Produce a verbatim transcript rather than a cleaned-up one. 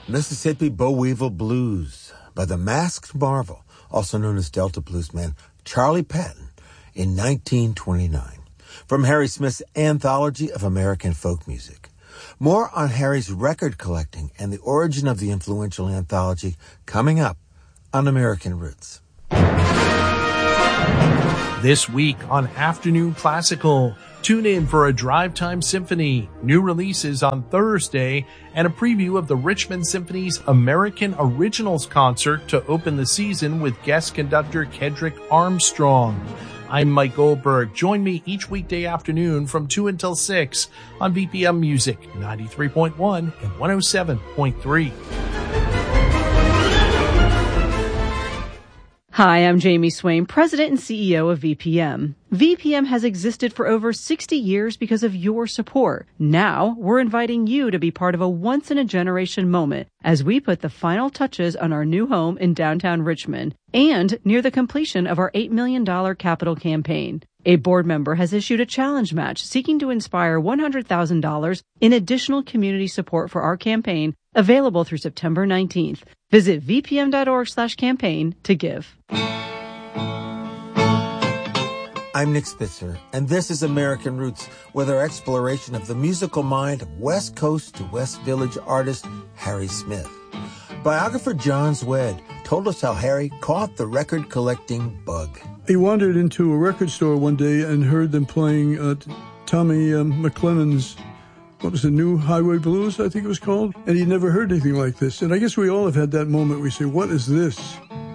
Mississippi Boll Weevil Blues by the Masked Marvel, also known as Delta Bluesman Charlie Patton, in nineteen twenty-nine, from Harry Smith's Anthology of American Folk Music. More on Harry's record collecting and the origin of the influential anthology coming up on American Roots. This week on Afternoon Classical, tune in for a Drive Time Symphony, new releases on Thursday, and a preview of the Richmond Symphony's American Originals concert to open the season with guest conductor Kedrick Armstrong. I'm Mike Goldberg. Join me each weekday afternoon from two until six on B P M Music ninety-three point one and one oh seven point three. Hi, I'm Jamie Swain, President and C E O of V P M. V P M has existed for over sixty years because of your support. Now, we're inviting you to be part of a once-in-a-generation moment as we put the final touches on our new home in downtown Richmond and near the completion of our eight million dollars capital campaign. A board member has issued a challenge match seeking to inspire one hundred thousand dollars in additional community support for our campaign, available through September nineteenth. Visit vpm.org slash campaign to give. I'm Nick Spitzer, and this is American Roots, with our exploration of the musical mind of West Coast to West Village artist Harry Smith. Biographer John Zwed told us how Harry caught the record-collecting bug. He wandered into a record store one day and heard them playing uh, Tommy um, McLennan's, what was the New Highway Blues, I think it was called? And he'd never heard anything like this. And I guess we all have had that moment where we say, what is this?